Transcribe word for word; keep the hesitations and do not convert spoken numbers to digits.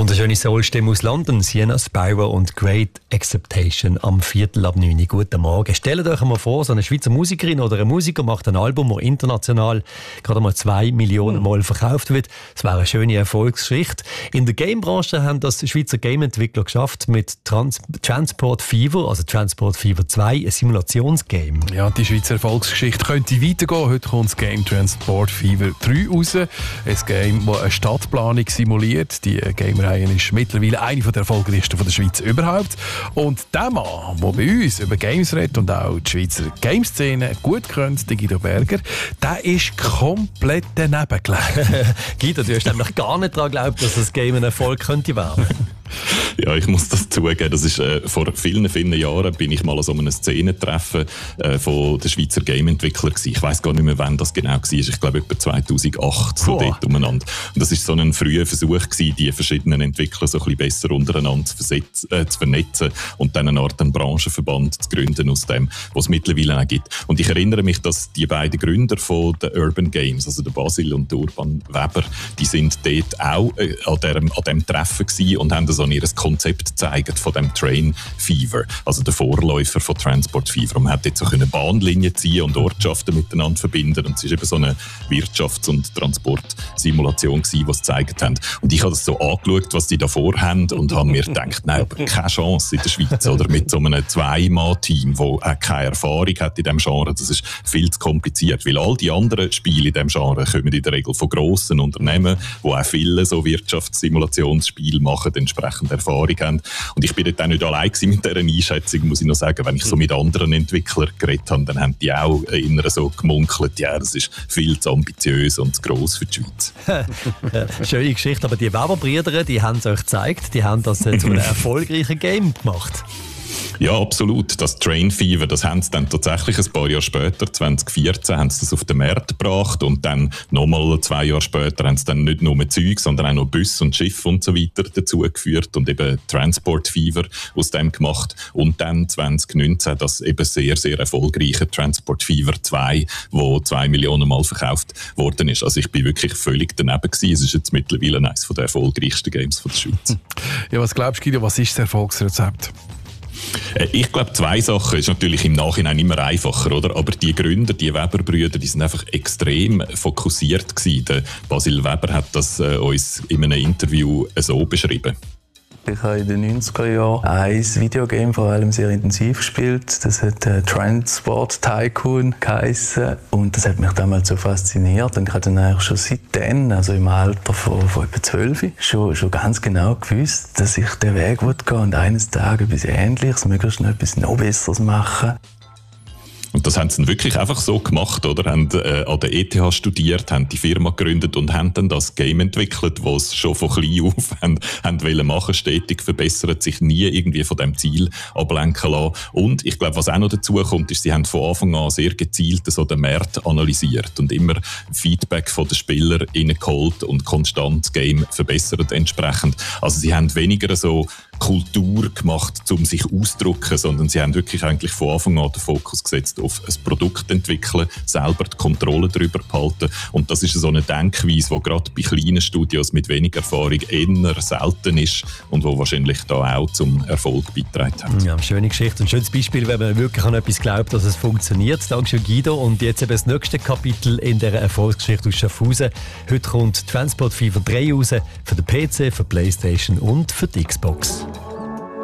Und eine schöne Soul-Stimme aus London, Sienna Spyro und Great Acceptation am Viertel ab neun. Guten Morgen. Stellt euch mal vor, so eine Schweizer Musikerin oder ein Musiker macht ein Album, das international gerade mal zwei Millionen Mal verkauft wird. Das wäre eine schöne Erfolgsgeschichte. In der Game-Branche haben das Schweizer Game-Entwickler geschafft mit Trans- Transport Fever, also Transport Fever zwei, ein Simulationsgame. Ja, die Schweizer Erfolgsgeschichte könnte weitergehen. Heute kommt das Game Transport Fever drei raus. Ein Game, das eine Stadtplanung simuliert. Die Game-Reihe ist mittlerweile eine der erfolgreichsten der Schweiz überhaupt. Und der Mann, der bei uns über Games redet und auch die Schweizer Gameszene gut kennt, der Guido Berger, der ist komplett daneben gelegen. Guido, du hast nämlich gar nicht daran geglaubt, dass das Game ein Erfolg könnte werden. Ja, ich muss das zugeben. Das ist, äh, vor vielen, vielen Jahren bin ich mal an so einem Szenentreffen äh, von den Schweizer Game-Entwicklern gewesen. Ich weiss gar nicht mehr, wann das genau war. Ich glaube, etwa zweitausendacht, so dort umeinander. Und das war so ein früher Versuch gewesen, die verschiedenen Entwickler so ein bisschen besser untereinander zu, versetz- äh, zu vernetzen und dann eine Art einen Branchenverband zu gründen aus dem, was es mittlerweile auch gibt. Und ich erinnere mich, dass die beiden Gründer von den Urban Games, also der Basil und der Urban Weber, die sind dort auch äh, an, dem, an dem Treffen gewesen und haben so ihr Konzept gezeigt von dem Train Fever, also der Vorläufer von Transport Fever. Und man hat jetzt so eine Bahnlinie ziehen und Ortschaften miteinander verbinden. Und es war eben so eine Wirtschafts- und Transportsimulation gewesen, die es gezeigt haben. Und ich habe das so angeschaut, was die da vorhaben und habe mir gedacht, nein, aber keine Chance in der Schweiz, oder? Mit so einem Zwei-Mann-Team, das auch keine Erfahrung hat in diesem Genre. Das ist viel zu kompliziert, weil all die anderen Spiele in diesem Genre kommen in der Regel von grossen Unternehmen, die auch viele so Wirtschaftssimulationsspiele machen, entsprechend Erfahrung haben. Und ich bin dort auch nicht allein mit dieser Einschätzung, muss ich noch sagen. Wenn ich so mit anderen Entwicklern geredet habe, dann haben die auch immer so gemunkelt, ja, das ist viel zu ambitiös und zu gross für die Schweiz. Schöne Geschichte, aber die Weber-Brüder, die haben es euch gezeigt, die haben das äh, zu einem erfolgreichen Game gemacht. Ja, absolut. Das Train Fever, das haben sie dann tatsächlich ein paar Jahre später, zwanzig vierzehn, haben sie das auf den Markt gebracht und dann nochmal zwei Jahre später haben sie dann nicht nur mit Zeug, sondern auch noch Bus und Schiff und so weiter dazugeführt und eben Transport Fever aus dem gemacht. Und dann zwanzig neunzehn das eben sehr, sehr erfolgreiche Transport Fever zwei, wo zwei Millionen Mal verkauft worden ist. Also ich bin wirklich völlig daneben gewesen. Es ist jetzt mittlerweile eines der erfolgreichsten Games von der Schweiz. Ja, was glaubst du, Guido, was ist das Erfolgsrezept? Ich glaube, zwei Sachen ist natürlich im Nachhinein immer einfacher, oder? Aber die Gründer, die Weber-Brüder, die sind einfach extrem fokussiert gewesen. Der Basil Weber hat das äh, uns in einem Interview so beschrieben. Ich habe in den neunziger Jahren ein Videogame vor allem sehr intensiv gespielt. Das hat äh, Transport Tycoon geheissen. Und das hat mich damals so fasziniert. Und ich habe dann eigentlich schon seitdem, also im Alter von, von etwa zwölf, schon, schon ganz genau gewusst, dass ich den Weg gehen will und eines Tages etwas Ähnliches, möglichst noch etwas noch Besseres machen. Und das haben sie dann wirklich einfach so gemacht, oder? Haben äh, an der E T H studiert, haben die Firma gegründet und haben dann das Game entwickelt, das sie schon von klein auf haben, haben wollen machen, stetig verbessert, sich nie irgendwie von dem Ziel ablenken lassen. Und ich glaube, was auch noch dazu kommt, ist, sie haben von Anfang an sehr gezielt so den Markt analysiert und immer Feedback von den Spielern reingeholt und konstant das Game verbessert entsprechend. Also sie haben weniger so Kultur gemacht, um sich auszudrücken, sondern sie haben wirklich eigentlich von Anfang an den Fokus gesetzt auf ein Produkt entwickeln, selber die Kontrolle darüber behalten. Und das ist so eine Denkweise, die gerade bei kleinen Studios mit wenig Erfahrung eher selten ist und wo wahrscheinlich da auch zum Erfolg beigetragen hat. Ja, schöne Geschichte und schönes Beispiel, wenn man wirklich an etwas glaubt, dass es funktioniert. Dankeschön, Guido. Und jetzt eben das nächste Kapitel in dieser Erfolgsgeschichte aus Schaffhausen. Heute kommt Transport Fever drei raus für den P C, für die Playstation und für die Xbox.